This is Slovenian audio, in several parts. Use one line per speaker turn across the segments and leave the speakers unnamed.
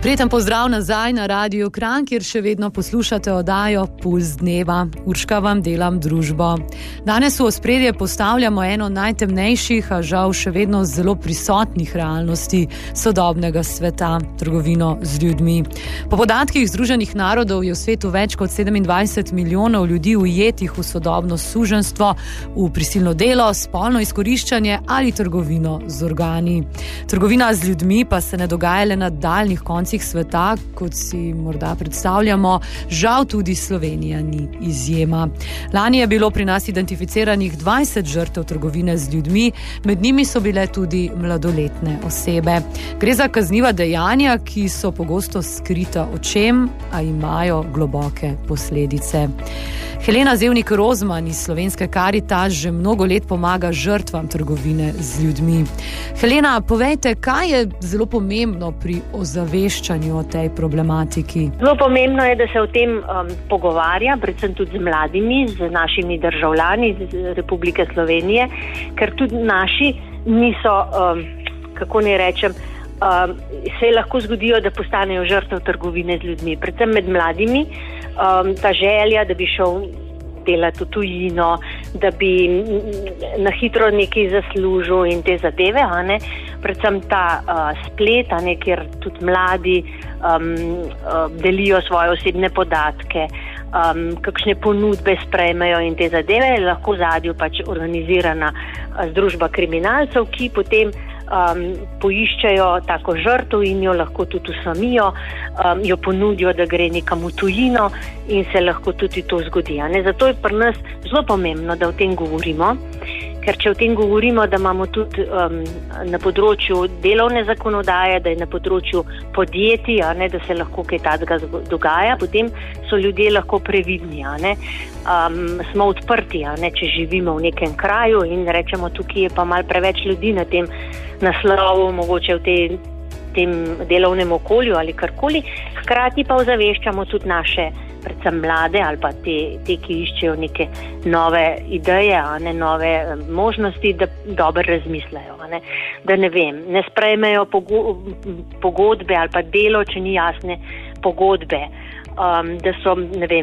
Prijeten pozdrav nazaj na Radiu Kranj, kjer še vedno poslušate oddajo Puls dneva. Urška vam delam družbo. Danes v ospredje postavljamo eno najtemnejših, a žal še vedno zelo prisotnih realnosti sodobnega sveta, trgovino z ljudmi. Po podatkih Združenih narodov je v svetu več kot 27 milijonov ljudi ujetih v sodobno suženjstvo, v prisilno delo, spolno izkoriščanje ali trgovino z organi. Trgovina z ljudmi pa se ne dogaja le na daljnih koncih sveta, kot si morda predstavljamo, žal tudi Slovenija ni izjema. Lani je bilo pri nas identificiranih 20 žrtev trgovine z ljudmi, med njimi so bile tudi mladoletne osebe. Gre za kazniva dejanja, ki so pogosto skrita očem, a imajo globoke posledice. Helena Zevnik Rozman iz Slovenske Karitas že mnogo let pomaga žrtvam trgovine z ljudmi. Helena, povejte, kaj je zelo pomembno pri ozaveščanju o tej problematiki?
Zelo pomembno je, da se o tem pogovarja, predvsem tudi z mladimi, z našimi državljani iz Republike Slovenije, ker tudi naši niso, kako naj rečem, se lahko zgodijo, da postanejo žrtev trgovine z ljudmi. Predvsem med mladimi, ta želja, da bi šel delati v tujino, da bi na hitro nekaj zaslužil in te zadeve, predvsem ta splet, kjer tudi mladi delijo svoje osebne podatke, kakšne ponudbe sprejmejo in te zadeve, je lahko v zadju pač organizirana združba kriminalcev, ki potem poiščejo tako žrtev in jo lahko tudi usamijo, jo ponudijo, da gre nekam v tujino in se lahko tudi to zgodi. Zato je pri nas zelo pomembno, da o tem govorimo, ker če o tem govorimo, da imamo tudi na področju delovne zakonodaje, da je na področju podjetij, da se lahko kaj takega dogaja, potem so ljudje lahko previdni. Smo odprti, če živimo v nekem kraju in rečemo, tukaj je pa malo preveč ljudi na tem naslovu, mogoče v tem delovnem okolju ali karkoli. Hkrati pa ozaveščamo tudi naše predvsem mlade ali pa te, ki iščejo neke nove ideje, nove možnosti, da dobro razmislejo. Da ne sprejmejo pogodbe ali pa delo, če ni jasne pogodbe, da so,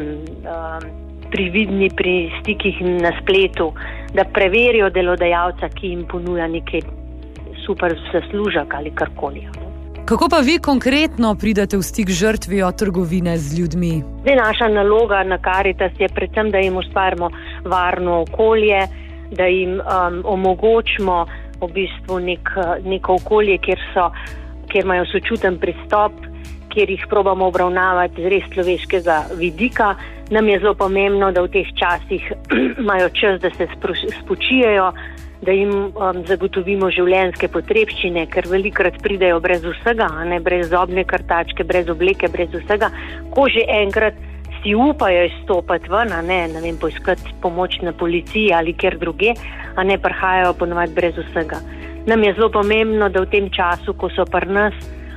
prividni pri stikih na spletu, da preverijo delodajalca, ki jim ponuja nekaj super zaslužek ali karkoli.
Kako pa vi konkretno pridete v stik z žrtvijo trgovine z ljudmi?
Naša naloga na Karitas je predvsem, da jim ustvarimo varno okolje, da jim omogočimo v bistvu neko okolje, kjer imajo sočuten pristop, kjer jih probamo obravnavati z res človeškega vidika. Nam je zelo pomembno, da v teh časih imajo čas, da se spočijejo, da jim zagotovimo življenjske potrebščine, ker velikokrat pridejo brez vsega, brez zobne kartačke, brez obleke, brez vsega. Ko že enkrat si upajo izstopati ven, poiskati pomoč na policiji ali kjer druge, prihajajo ponovadi brez vsega. Nam je zelo pomembno, da v tem času, ko so pri nas,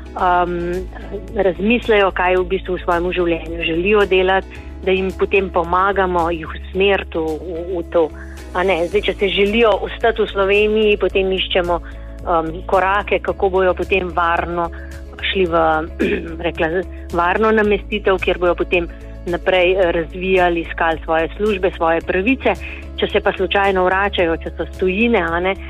razmislejo, kaj v bistvu v svojem življenju želijo delati, da jim potem pomagamo jih usmeriti v to. Zdaj, če se želijo ostati v Sloveniji, potem iščemo korake, kako bojo potem varno šli v varno namestitev, kjer bojo potem naprej razvijali, iskali svoje službe, svoje pravice. Če se pa slučajno vračajo, če so s tujine,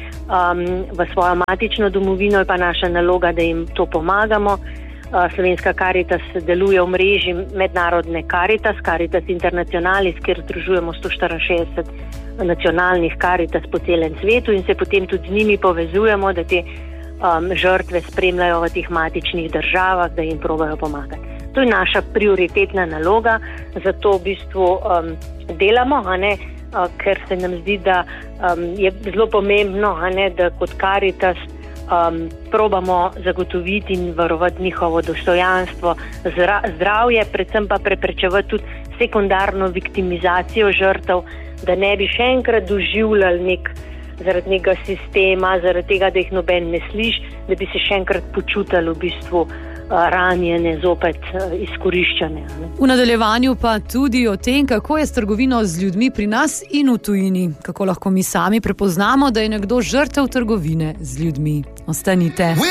v svojo matično domovino, je pa naša naloga, da jim to pomagamo. Slovenska Karitas deluje v mreži mednarodne Karitas Internacionalis, kjer združujemo 164 nacionalnih Karitas po celem svetu in se potem tudi z njimi povezujemo, da te žrtve spremljajo v teh matičnih državah, da jim probajo pomagati. To je naša prioritetna naloga, zato v bistvu delamo, ker se nam zdi, da je zelo pomembno, da kot Karitas probamo zagotoviti in varovati njihovo dostojanstvo, zdravje, predvsem pa preprečevati tudi sekundarno viktimizacijo žrtev, da ne bi še enkrat doživljali zaradi nekega sistema, zaradi tega, da jih noben ne sliši, da bi se še enkrat počutili v bistvu ranjene, zopet izkoriščane.
V nadaljevanju pa tudi o tem, kako je s trgovino z ljudmi pri nas in v tujini, kako lahko mi sami prepoznamo, da je nekdo žrtev trgovine z ljudmi. Ostanite.